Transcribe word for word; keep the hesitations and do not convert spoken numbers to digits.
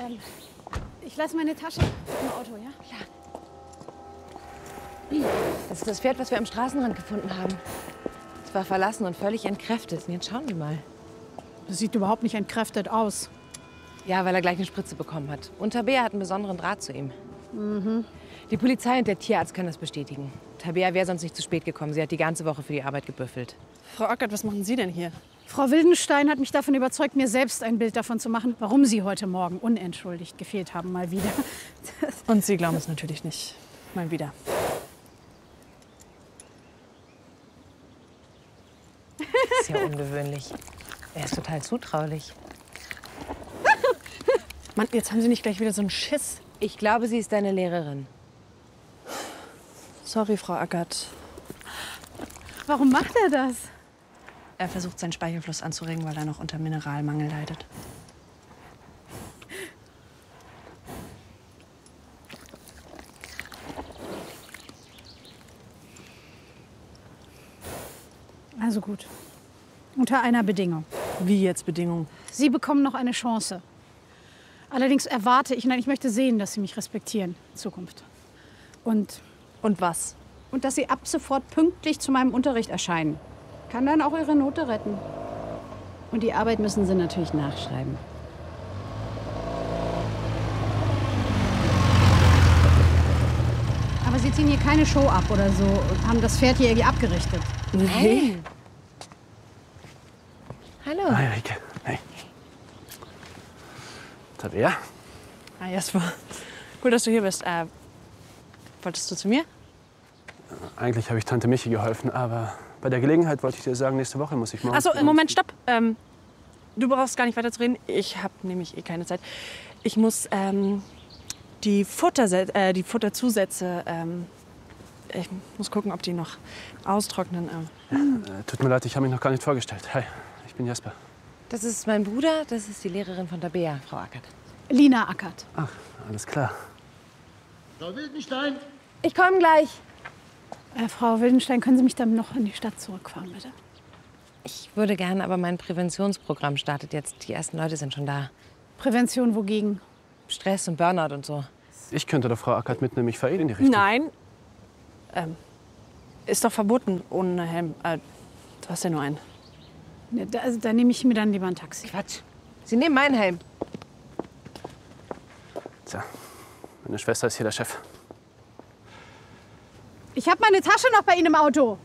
Ähm, ich lasse meine Tasche im Auto, ja? Ja. Das ist das Pferd, was wir am Straßenrand gefunden haben. Es war verlassen und völlig entkräftet. Und jetzt schauen wir mal. Das sieht überhaupt nicht entkräftet aus. Ja, weil er gleich eine Spritze bekommen hat. Und Tabea hat einen besonderen Draht zu ihm. Mhm. Die Polizei und der Tierarzt können das bestätigen. Tabea wäre sonst nicht zu spät gekommen. Sie hat die ganze Woche für die Arbeit gebüffelt. Frau Ackert, was machen Sie denn hier? Frau Wildenstein hat mich davon überzeugt, mir selbst ein Bild davon zu machen, warum Sie heute Morgen unentschuldigt gefehlt haben, mal wieder. Und Sie glauben es natürlich nicht. Mal wieder. Das ist ja ungewöhnlich. Er ist total zutraulich. Mann, jetzt haben Sie nicht gleich wieder so einen Schiss. Ich glaube, sie ist deine Lehrerin. Sorry, Frau Ackert. Warum macht er das? Er versucht, seinen Speichelfluss anzuregen, weil er noch unter Mineralmangel leidet. Also gut. Unter einer Bedingung. Wie jetzt Bedingung? Sie bekommen noch eine Chance. Allerdings erwarte ich, nein, ich möchte sehen, dass Sie mich respektieren in Zukunft. Und, Und was? und dass Sie ab sofort pünktlich zu meinem Unterricht erscheinen. Kann dann auch Ihre Note retten. Und die Arbeit müssen Sie natürlich nachschreiben. Aber Sie ziehen hier keine Show ab oder so und haben das Pferd hier irgendwie abgerichtet. Nee. Hallo. Hi, Rike. Hey. Tabea? Ah, Jasper. Cool, dass du hier bist. Äh, wolltest du zu mir? Eigentlich habe ich Tante Michi geholfen, aber bei der Gelegenheit wollte ich dir sagen, nächste Woche muss ich morgen... Achso, Moment, stopp. Ähm, du brauchst gar nicht weiter zu reden. Ich habe nämlich eh keine Zeit. Ich muss ähm, die, Futterse äh, die Futterzusätze... Ähm, ich muss gucken, ob die noch austrocknen. Ähm. Äh, tut mir leid, ich habe mich noch gar nicht vorgestellt. Hi, ich bin Jasper. Das ist mein Bruder, das ist die Lehrerin von Tabea, Frau Ackert. Lina Ackert. Ach, alles klar. Frau Wildenstein! Ich komme gleich. Äh, Frau Wildenstein, können Sie mich dann noch in die Stadt zurückfahren, bitte? Ich würde gerne, aber mein Präventionsprogramm startet jetzt. Die ersten Leute sind schon da. Prävention wogegen? Stress und Burnout und so. Ich könnte doch Frau Ackert mitnehmen, ich fahre eh in die Richtung. Nein. Ähm, ist doch verboten ohne Helm. Äh, du hast ja nur einen. Ne, da, also, da nehme ich mir dann lieber ein Taxi. Quatsch. Sie nehmen meinen Helm. Tja, meine Schwester ist hier der Chef. Ich habe meine Tasche noch bei Ihnen im Auto.